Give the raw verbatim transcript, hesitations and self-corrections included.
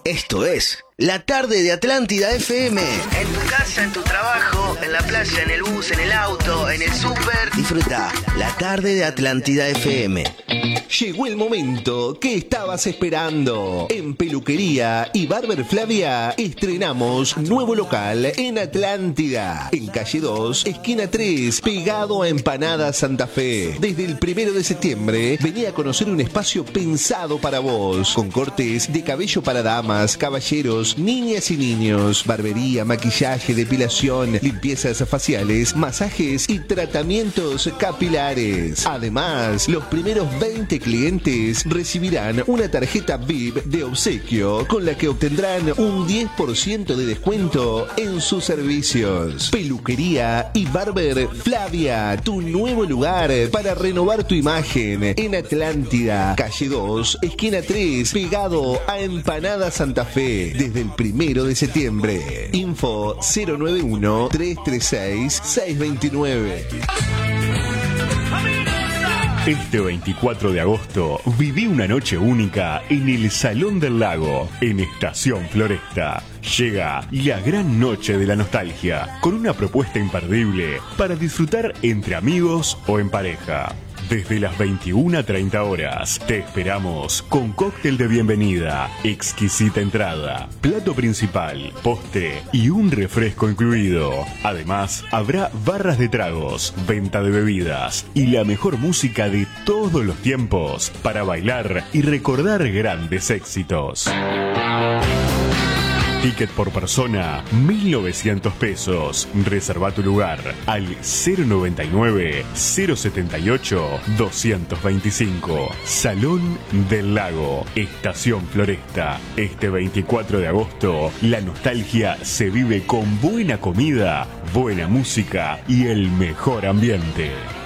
Esto es La Tarde de Atlántida F M. En tu casa, en tu trabajo, en la playa, en el bus, en el auto, en el súper. Disfruta La Tarde de Atlántida F M. Llegó el momento que estabas esperando. En Peluquería y Barber Flavia estrenamos nuevo local en Atlántida, en calle dos, esquina tres, pegado a Empanada Santa Fe. Desde el primero de septiembre, vení a conocer un espacio pensado para vos, con cortes de cabello para damas, caballeros, niñas y niños, barbería, maquillaje, depilación, limpiezas faciales, masajes y tratamientos capilares. Además, los primeros veinte clientes recibirán una tarjeta V I P de obsequio con la que obtendrán un diez por ciento de descuento en sus servicios. Peluquería y Barber Flavia, tu nuevo lugar para renovar tu imagen en Atlántida, calle dos, esquina tres, pegado a Empanada Santa Fe, desde el primero de septiembre. Info cero nueve uno, tres tres seis, seis dos nueve. Este veinticuatro de agosto viví una noche única en el Salón del Lago, en Estación Floresta. Llega la gran noche de la nostalgia, con una propuesta imperdible para disfrutar entre amigos o en pareja. Desde las veintiuna treinta horas, te esperamos con cóctel de bienvenida, exquisita entrada, plato principal, postre y un refresco incluido. Además, habrá barras de tragos, venta de bebidas y la mejor música de todos los tiempos para bailar y recordar grandes éxitos. Ticket por persona, mil novecientos pesos. Reserva tu lugar al cero noventa y nueve, cero setenta y ocho, doscientos veinticinco. Salón del Lago, Estación Floresta. Este veinticuatro de agosto, la nostalgia se vive con buena comida, buena música y el mejor ambiente.